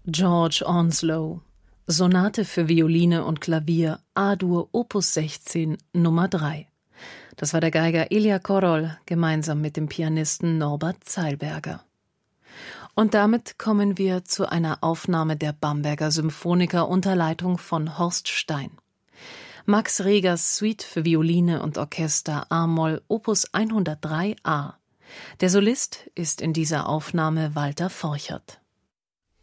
George Onslow, Sonate für Violine und Klavier, A-Dur, Opus 16, Nummer 3. Das war der Geiger Ilya Korol gemeinsam mit dem Pianisten Norbert Zeilberger. Und damit kommen wir zu einer Aufnahme der Bamberger Symphoniker unter Leitung von Horst Stein. Max Regers Suite für Violine und Orchester a-Moll Opus 103a. Der Solist ist in dieser Aufnahme Walter Forchert.